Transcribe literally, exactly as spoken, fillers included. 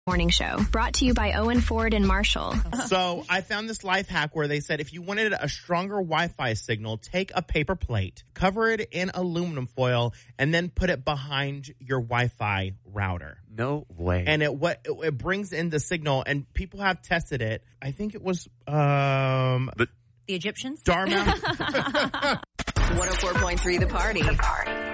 Morning Show, brought to you by Owen Ford and Marshall. So I found this life hack where they said if you wanted a stronger Wi-Fi signal, take a paper plate, cover it in aluminum foil, and then put it behind your Wi-Fi router. No way. And it what it, it brings in the signal, and people have tested it. I think it was um the, the Egyptians. Dartmouth. one oh four point three The Party. The Party.